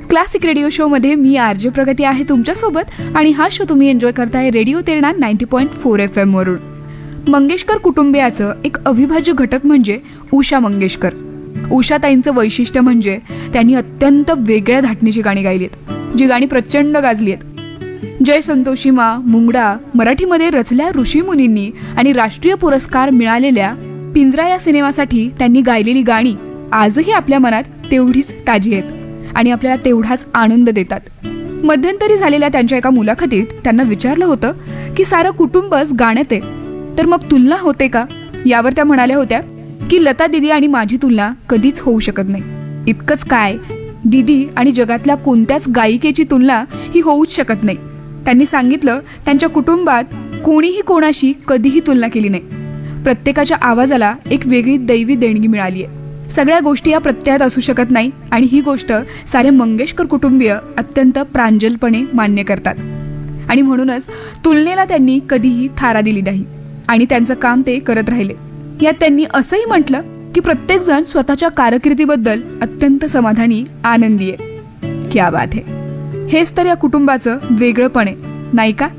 Classic radio show मध्ये मी RJ प्रगती आहे तुमच्यासोबत आणि हा शो तुम्ही एन्जॉय करताय रेडिओ तेरणा 90.4 FM वरून. मंगेशकर कुटुंबियाचं एक अविभाज्य घटक म्हणजे उषा मंगेशकर. उषाताईंचं वैशिष्ट्य म्हणजे त्यांनी अत्यंत वेगळ्या धाटणीची गाणी गायलीत, जी गाणी प्रचंड गाजली आहेत. जय संतोषी मा, मुंगडा, मराठीमध्ये रचल्या ऋषीमुनींनी आणि राष्ट्रीय पुरस्कार मिळालेल्या पिंजरा या सिनेमासाठी त्यांनी गायलेली गाणी आजही आपल्या मनात तेवढीच ताजी आहेत आणि आपल्याला तेवढाच आनंद देतात. मध्यंतरी झालेल्या त्यांच्या एका मुलाखतीत त्यांना विचारलं होतं की सारं कुटुंबच गाण्यात आहे, तर मग तुलना होते का? यावर त्या म्हणाल्या होत्या की लता दिदी आणि माझी तुलना कधीच होऊ शकत नाही. इतकंच काय, दिदी आणि जगातल्या कोणत्याच गायिकेची तुलना ही होऊच शकत नाही. त्यांनी सांगितलं त्यांच्या कुटुंबात कोणीही कोणाशी कधीही तुलना केली नाही. प्रत्येकाच्या आवाजाला एक वेगळी दैवी देणगी मिळाली आहे. सगळ्या गोष्टी या प्रत्ययात असू शकत नाही आणि ही गोष्ट सारे मंगेशकर कुटुंबीय अत्यंत प्रांजलपणे मान्य करतात. आणि म्हणूनच तुलनेला त्यांनी कधीही थारा दिली नाही आणि त्यांचं काम ते करत राहिले. यात त्यांनी असंही म्हटलं की प्रत्येक जण स्वतःच्या कारकिर्दीबद्दल अत्यंत समाधानी, आनंदी आहे. क्या बात है. हेच तर या कुटुंबाचं वेगळंपण आहे, नाही का?